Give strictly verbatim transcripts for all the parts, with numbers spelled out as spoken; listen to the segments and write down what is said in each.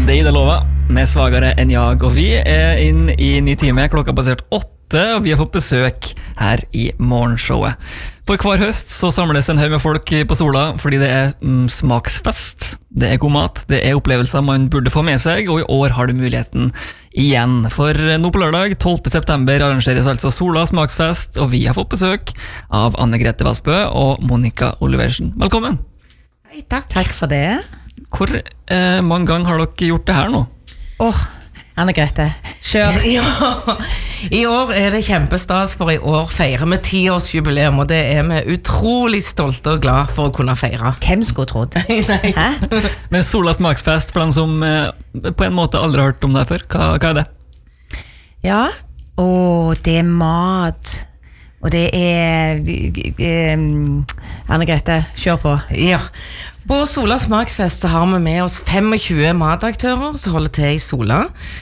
Det er det lova, med svagere enn jag, og vi er inn i ny time, klokka basert åtte, og vi har fått besøk her i morgenshowet. For hver høst så samles en haug med folk på Sola, fordi det er mm, smaksfest, det er god mat, det er opplevelser man burde få med seg, og i år har du muligheten igjen. For nå på lørdag, tolvte september, arrangeres altså Sola smaksfest, og vi har fått besøk av Anne Grete Vassbø og Monica Oliversen. Velkommen! Hei, takk. Takk for det. Hvor eh, mange ganger har dere gjort det her nå? Åh, oh, Anne Grete, kjør. Ja, i år er det kjempestas, for i år feirer vi tiårsjubileum, og det er vi utrolig stolte og glad for å kunne feire. Hvem skulle trodd? Hæ? Men Sola smaksfest, for den som eh, på en måte aldri har hørt om det før, hva, hva er det? Ja, og det er mat, og det er um, Anne Grete, kjør på. Ja, på Sola smaksfest så har vi med oss tjuefem mataktører som holder til i Sola,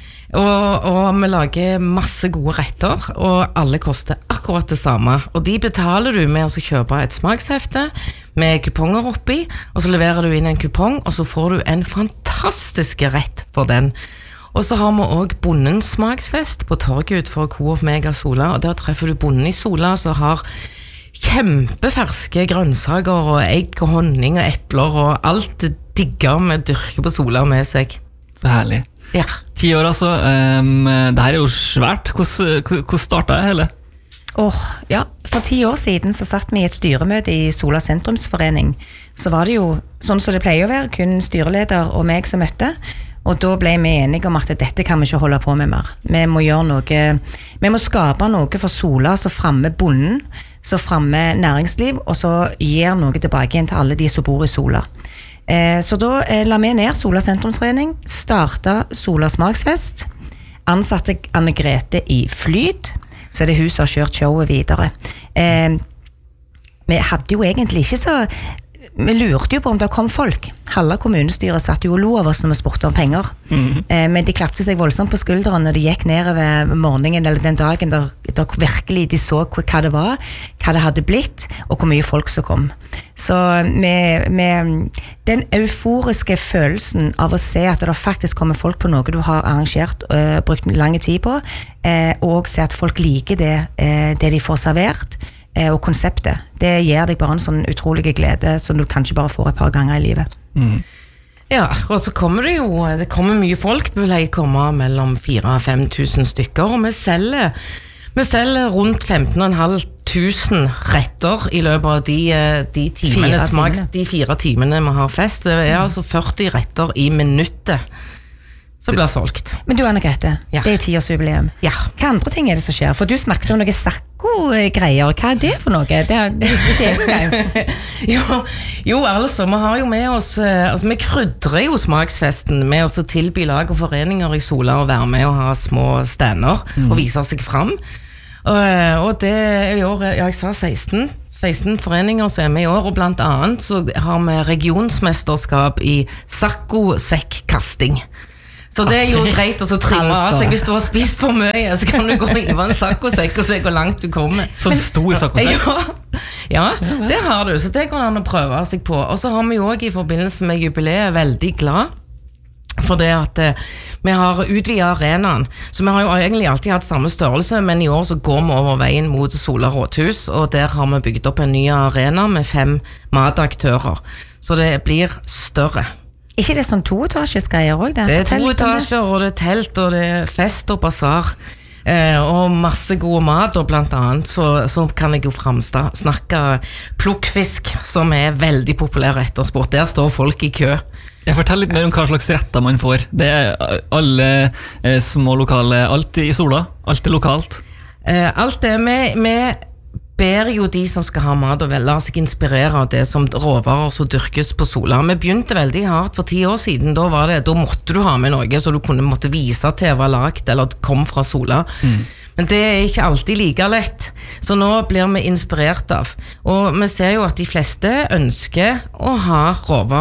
og, og vi lager masse gode retter, og alle koster akkurat det samme, og de betaler du med å kjøpe et smakshefte med kuponger oppi, og så leverer du inn en kupong, og så får du en fantastisk rett for den. Og så har vi også bondens smaksfest på torget utenfor Coop Mega Sola, og der treffer du bonden i Sola som har kjempeferske grønnsaker og egg og honning og epler og alt det digger med dyrke på Sola med seg. Så herlig. Ja. Ti år altså, um, det her er jo svært. Hvordan, hvordan startet det hele? Åh, oh, ja, for ti år siden så satt vi i et styremøte i Sola sentrumsforening. Så var det jo, sånn som det pleier å være, kun styreleder og meg som møtte. Og da ble vi enige om at dette kan vi ikke holde på med mer. Vi må gjøre noe, vi må skape noe for Sola, så fremme bonden, så fremme næringsliv, og så gir noe tilbake igjen til alle de som bor i Sola. Eh, så da eh, la vi ned Sola sentrumsforening, startet Sola smaksfest, ansatte Anne Grete i Flyt, så det hun som har kjørt showet videre. Eh, vi hadde jo egentlig ikke så... Vi lurte jo på om det kom folk. Halve kommunestyret satt jo og lo av oss når vi spurte om penger. Mm-hmm. eh, men de klappte seg voldsomt på skulderen når de gikk nedover morgenen eller den dagen der, der virkelig de så hva det var, hva det hadde blitt, og hvor mye folk som kom. Så med, med den euforiske følelsen av å se at det faktisk kommer folk på noe du har arrangert og uh, brukt lang tid på, uh, og se at folk liker det, uh, det de får servert, og konseptet, det gir deg bare en sånn utrolig glede som du kanskje bare får et par ganger i livet. Mm. Ja, og så kommer det jo, det kommer mye folk, det vil jeg komme mellom fire til fem tusen stykker, og vi selger, vi selger rundt femten og et halvt tusen retter i løpet av de, de timene, fire smaks, timene. de fire timene vi har fest. Det er mm. altså førti retter i minuttet som blir solgt. Men du, Anne Grete, ja. Det er jo tiårsjubileum. Ja. Hva andre ting er det som skjer? For du snakket om noen sakko-greier. Hva er det for noe? Det, det visste ikke jeg engang. jo, jo, altså, vi har jo med oss, altså, vi krydrer jo smaksfesten med oss å tilby lag og foreninger i Sola og være med og ha små stander mm. og vise seg frem. Og, og det er i år, ja, jeg sa seksten, seksten foreninger som er med i år, og blant annet så har vi regionsmesterskap i sakko-sekk-kasting. Så det er jo greit å trimme av seg. Hvis du har spist for mye, så kan du gå i en sakkosekk og se hvor langt du kommer. Sånn stor sakkosekk? Ja, ja, det har du. Så det går an å prøve seg på. Og så har vi jo også i forbindelse med jubileet veldig glad for det at eh, vi har utvidet arenaen. Så vi har jo egentlig alltid hatt samme størrelse, men i år så går vi over veien mot Sola rådhus, og der har vi bygd opp en ny arena med fem mataktører. Så det blir større. Ikke det sånn toetasjes greier også? Det, det er to etasjer, og det er telt, og det er fest og basar, eh, og masse gode mat, og blant annet så, så kan jeg jo framsta, snakke plukkfisk, som er veldig populær ettersport. Der står folk i kø. Jeg forteller litt mer om hva slags retter man får. Det er alle eh, små lokale, alt i Sola, alt er lokalt. Eh, alt det med... med ber jo de som skal ha mat og vel la seg inspirere av det som råvarer som dyrkes på Sola. Vi begynte veldig hardt for ti år siden, da, var det, da måtte du ha med noe så du kunne måtte vise til var lagt eller kom fra Sola. Mm. Men det er ikke alltid like lett, så nå blir vi inspirert av. Og vi ser jo at de fleste ønsker å ha råvarer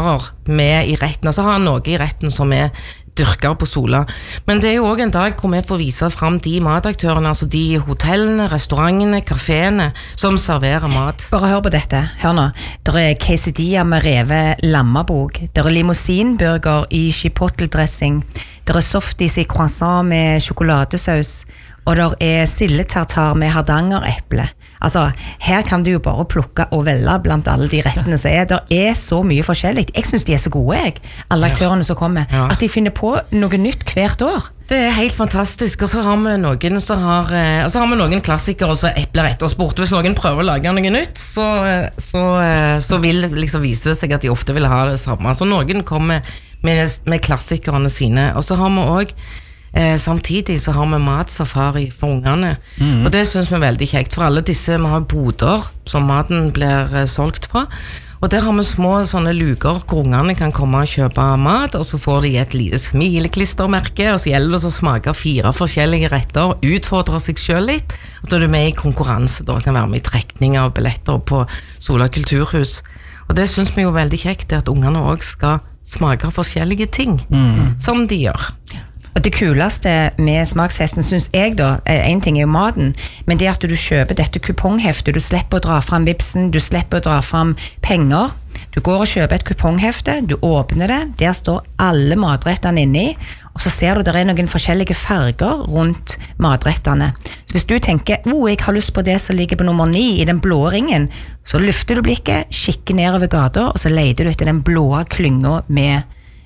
med i retten, og så har han noe i retten som er dyrker på Sola. Men det er jo også en dag hvor vi får vise frem de mataktørene, altså de hotellene, restaurantene, kaféene som serverer mat. Bare hør på dette, hør nå. Der er quesadilla med revet lammebok, der er limousinburger i chipotle-dressing, der er softis i croissant med sjokoladesaus, og der er sildetartar med hardangereple. Altså, her kan du jo bare plukke og velge blant alle de rettene som er. Der er så mye forskjellig. Jeg synes de er så gode, jeg. Alle aktørene som kommer. Ja. At de finner på noe nytt hvert år. Det er helt fantastisk, og så har vi noen som har, og så har vi noen klassikere som epler ettersport. Hvis noen prøver å lage noe nytt, så, så, så vil liksom vise det seg at de ofte vil ha det samme. Så noen kommer med, med klassikerne sine, og så har vi også Eh, samtidig så har vi matsafari for ungene, mm. og det synes vi er veldig kjekt, for alle disse, vi har boder som maten blir eh, solgt fra, og der har vi små sånne luker hvor ungene kan komme og kjøpe mat, og så får de et lite smileklistermerke, og så gjelder det å smake fire forskjellige retter, utfordre seg selv litt, og så er du med i konkurranse, da kan være med i trekning av billetter på Sola kulturhus, og det synes vi jo veldig kjekt, det at ungene også skal smake forskjellige ting, mm. som de gjør. Og det kuleste med smaksfesten synes jeg da, en ting er jo maten, men det at du kjøper dette kupongheftet, du slipper å dra frem vipsen, du slipper å dra frem penger, du går og kjøper et kuponghefte, du åpner det, der står alle matrettene inni, og så ser du der er noen forskjellige farger rundt matrettene. Så hvis du tenker, oh, jeg har lyst på det som ligger på nummer ni i den blå ringen, så løfter du blikket, kikker nedover gata, og så leter du etter den blå klynga med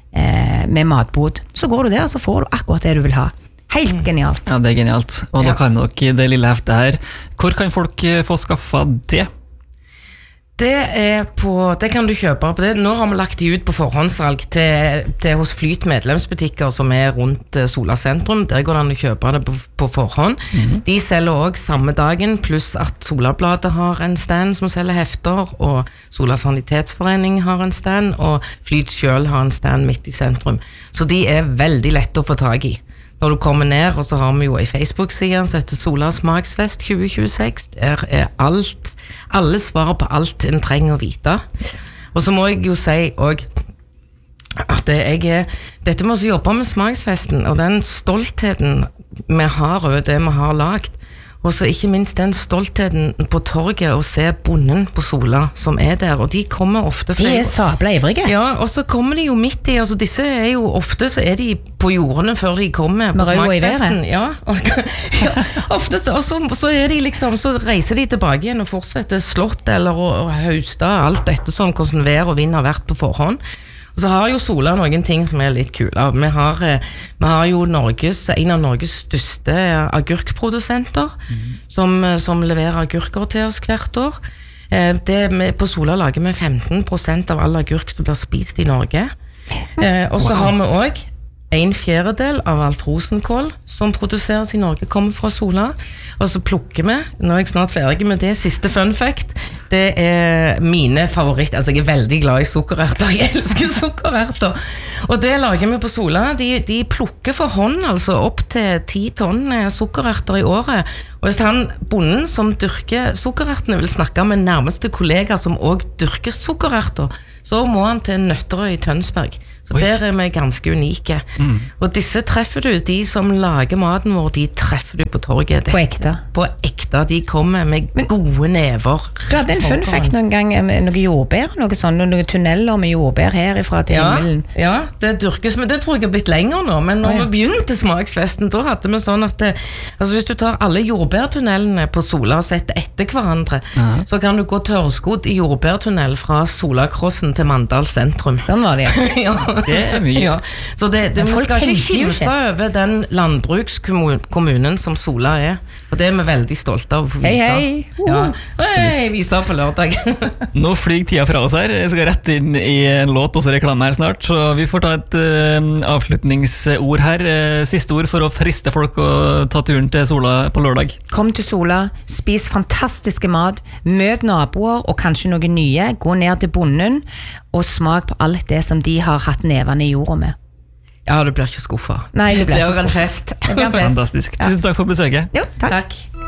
med matbod, så går du der, og så får du akkurat det du vil ha. Helt genialt. Ja, det er genialt. Og ja. Da kan dere det lille heftet her. Hvor kan folk få skaffa det? Det er på, det kan du kjøpe på det. Nå har vi lagt de ut på forhåndssalg til, til hos Flyt medlemsbutikker som er rundt Sola sentrum. Der går det an å kjøpe det på, på forhånd. Mm-hmm. De selger også samme dagen, pluss at Solabladet har en stand som selger hefter, og Sola sanitetsforening har en stand, og Flyt selv har en stand midt i sentrum. Så de er veldig lette å få tag i. Når du kommer ned, og så har vi jo en Facebook-side som heter Sola smaksfest tjue tjueseks, der er alt, alle svarer på alt en trenger å vite. Og så må jeg jo si også at jeg er, dette med å jobbe med smaksfesten, og den stoltheten vi har over det vi har lagt, og så ikke minst den stoltheten på torget å se bonden på Sola som er der, og de kommer ofte De er sabla ivrige. Ja, og så kommer de jo midt i, altså disse er jo ofte så er de på jordene før de kommer på smaksfesten. Ja, og, ja, ofte så, og så, så er de liksom, så reiser de tilbake igjen og fortsetter slått eller og, og høsta, alt dette sånn, hvordan vær og vind har vært på forhånd. Og så har jo Sola noen ting som er litt kule. Vi har, vi har jo Norges, en av Norges største agurkprodusenter, mm. som, som leverer agurker til oss hvert år. Det, på Sola lager vi femten prosent av all agurk som blir spist i Norge. Og så har vi også en fjerdedel av alt rosenkål som produseres i Norge kommer fra Sola, og så plukker vi, nå er jeg snart ferdig med det, siste fun fact, det er mine favoritter, altså jeg er veldig glad i sukkererter, jeg elsker sukkererter, og det lager vi på Sola, de, de plukker for hånd, altså opp til ti tonn sukkererter i året, og hvis han, bonden som dyrker sukkerertene vil snakke med nærmeste kollega som også dyrker sukkererter, så må han til Nøtterøy i Tønsberg. Så Oi. Der er vi ganske unike. Mm. Og disse treffer du, de som lager maten vår, de treffer du på torget. På ekte? På ekte, de kommer med Men, gode never. Du hadde en fun fact noen gang, med noen jordbær, noe sånn, noen tunneler med jordbær herifra til ja, himmelen. Ja, det dyrkes, men det tror jeg har blitt lenger nå, men når oh, ja. vi begynte smaksfesten, da hadde vi sånn at det, altså hvis du tar alle jordbærtunnelene på Sola og setter etter hverandre, uh-huh. så kan du gå tørrskodd i jordbærtunnel fra Solakrossen til Mandal sentrum. Sånn var det, ja. Det er mye. Ja. Så det, det, vi skal ikke kimse over den landbrukskommunen som Sola er, og det er vi veldig stolte av å vise. Hei, hei! Uh. Ja. Hei, vise på lørdag. Nå flyger tida fra oss her. Jeg skal rett inn i en låt og så reklame her snart, så vi får ta et uh, avslutningsord her. Uh, siste ord for å friste folk å ta turen til Sola på lørdag. Kom til Sola, spis fantastiske mat, møt naboer og kanskje noen nye, gå ned til bonden og smak på alt det som de har hatt nevene i jorda med. Ja, du blir ikke skuffet. Nei, du blir det ikke blir en skuffet. fest. Det blir en fest. Fantastisk. Tusen takk for besøket. Jo, takk. Takk.